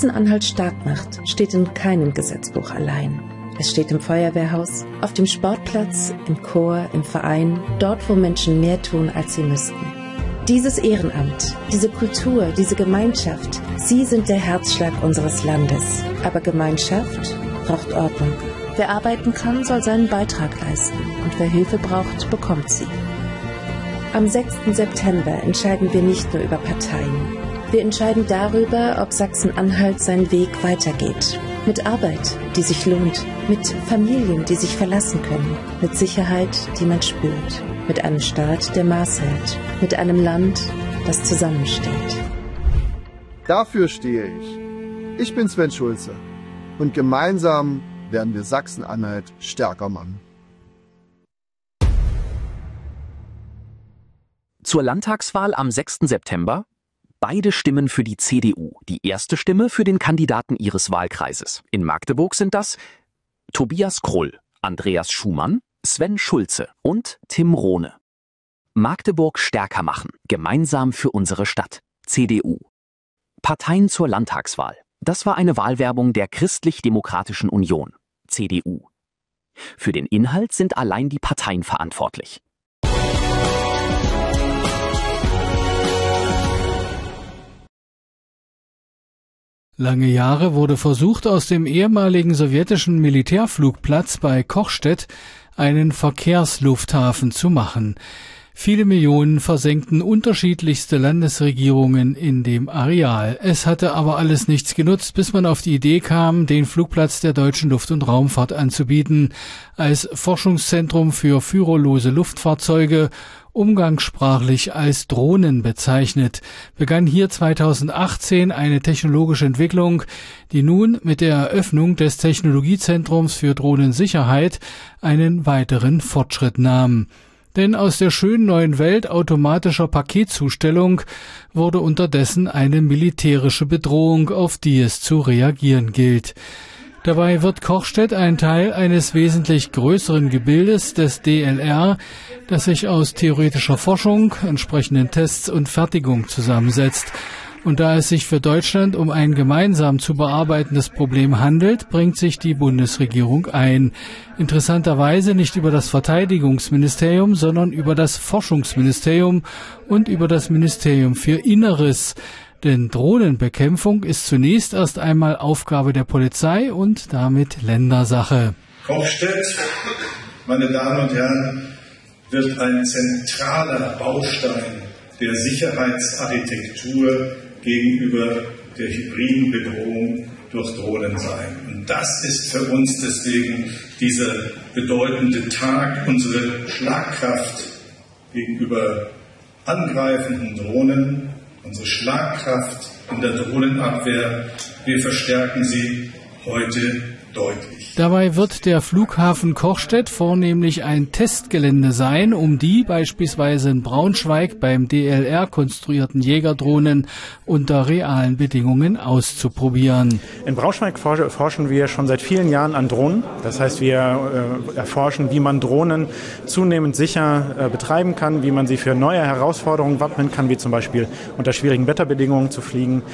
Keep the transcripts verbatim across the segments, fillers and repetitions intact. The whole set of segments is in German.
Sachsen-Anhalt stark macht, steht in keinem Gesetzbuch allein. Es steht im Feuerwehrhaus, auf dem Sportplatz, im Chor, im Verein, dort, wo Menschen mehr tun, als sie müssten. Dieses Ehrenamt, diese Kultur, diese Gemeinschaft, sie sind der Herzschlag unseres Landes. Aber Gemeinschaft braucht Ordnung. Wer arbeiten kann, soll seinen Beitrag leisten. Und wer Hilfe braucht, bekommt sie. Am sechsten September entscheiden wir nicht nur über Parteien. Wir entscheiden darüber, ob Sachsen-Anhalt seinen Weg weitergeht. Mit Arbeit, die sich lohnt. Mit Familien, die sich verlassen können. Mit Sicherheit, die man spürt. Mit einem Staat, der Maß hält. Mit einem Land, das zusammensteht. Dafür stehe ich. Ich bin Sven Schulze. Und gemeinsam werden wir Sachsen-Anhalt stärker machen. Zur Landtagswahl am sechsten September. Beide stimmen für die C D U. Die erste Stimme für den Kandidaten ihres Wahlkreises. In Magdeburg sind das Tobias Krull, Andreas Schumann, Sven Schulze und Tim Rohne. Magdeburg stärker machen. Gemeinsam für unsere Stadt. C D U. Parteien zur Landtagswahl. Das war eine Wahlwerbung der Christlich-Demokratischen Union. C D U. Für den Inhalt sind allein die Parteien verantwortlich. Lange Jahre wurde versucht, aus dem ehemaligen sowjetischen Militärflugplatz bei Kochstedt einen Verkehrslufthafen zu machen. Viele Millionen versenkten unterschiedlichste Landesregierungen in dem Areal. Es hatte aber alles nichts genutzt, bis man auf die Idee kam, den Flugplatz der deutschen Luft- und Raumfahrt anzubieten, als Forschungszentrum für führerlose Luftfahrzeuge, umgangssprachlich als Drohnen bezeichnet, begann hier zweitausendachtzehn eine technologische Entwicklung, die nun mit der Eröffnung des Technologiezentrums für Drohnensicherheit einen weiteren Fortschritt nahm. Denn aus der schönen neuen Welt automatischer Paketzustellung wurde unterdessen eine militärische Bedrohung, auf die es zu reagieren gilt. Dabei wird Kochstedt ein Teil eines wesentlich größeren Gebildes des D L R, das sich aus theoretischer Forschung, entsprechenden Tests und Fertigung zusammensetzt. Und da es sich für Deutschland um ein gemeinsam zu bearbeitendes Problem handelt, bringt sich die Bundesregierung ein. Interessanterweise nicht über das Verteidigungsministerium, sondern über das Forschungsministerium und über das Ministerium für Inneres. Denn Drohnenbekämpfung ist zunächst erst einmal Aufgabe der Polizei und damit Ländersache. Kochstedt, meine Damen und Herren, wird ein zentraler Baustein der Sicherheitsarchitektur gegenüber der hybriden Bedrohung durch Drohnen sein. Und das ist für uns deswegen dieser bedeutende Tag, unsere Schlagkraft gegenüber angreifenden Drohnen, unsere Schlagkraft in der Drohnenabwehr. Wir verstärken sie heute deutlich. Dabei wird der Flughafen Kochstedt vornehmlich ein Testgelände sein, um die beispielsweise in Braunschweig beim D L R konstruierten Jägerdrohnen unter realen Bedingungen auszuprobieren. In Braunschweig forschen wir schon seit vielen Jahren an Drohnen. Das heißt, wir äh, erforschen, wie man Drohnen zunehmend sicher äh, betreiben kann, wie man sie für neue Herausforderungen wappnen kann, wie zum Beispiel unter schwierigen Wetterbedingungen zu fliegen.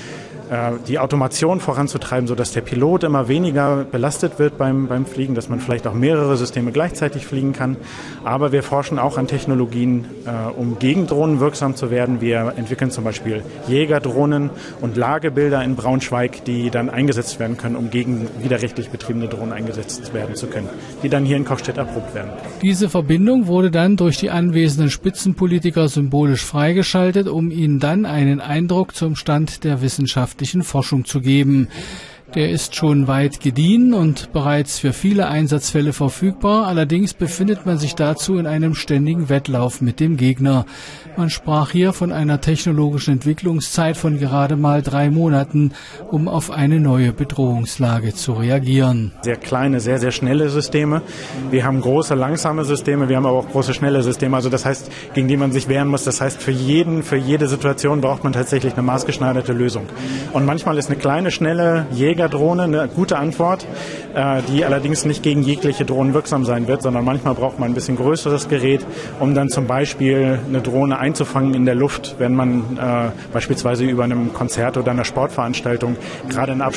Die Automation voranzutreiben, sodass der Pilot immer weniger belastet wird beim, beim Fliegen, dass man vielleicht auch mehrere Systeme gleichzeitig fliegen kann. Aber wir forschen auch an Technologien, äh, um gegen Drohnen wirksam zu werden. Wir entwickeln zum Beispiel Jägerdrohnen und Lagebilder in Braunschweig, die dann eingesetzt werden können, um gegen widerrechtlich betriebene Drohnen eingesetzt werden zu können, die dann hier in Kochstedt erprobt werden. Diese Verbindung wurde dann durch die anwesenden Spitzenpolitiker symbolisch freigeschaltet, um ihnen dann einen Eindruck zum Stand der Wissenschaft Forschung zu geben. Der ist schon weit gediehen und bereits für viele Einsatzfälle verfügbar. Allerdings befindet man sich dazu in einem ständigen Wettlauf mit dem Gegner. Man sprach hier von einer technologischen Entwicklungszeit von gerade mal drei Monaten, um auf eine neue Bedrohungslage zu reagieren. Sehr kleine, sehr, sehr schnelle Systeme. Wir haben große, langsame Systeme. Wir haben aber auch große, schnelle Systeme. Also das heißt, gegen die man sich wehren muss. Das heißt, für jeden, für jede Situation braucht man tatsächlich eine maßgeschneiderte Lösung. Und manchmal ist eine kleine, schnelle Jägerdrohne eine gute Antwort, äh, die allerdings nicht gegen jegliche Drohnen wirksam sein wird, sondern manchmal braucht man ein bisschen größeres Gerät, um dann zum Beispiel eine Drohne einzufangen in der Luft, wenn man äh, beispielsweise über einem Konzert oder einer Sportveranstaltung gerade in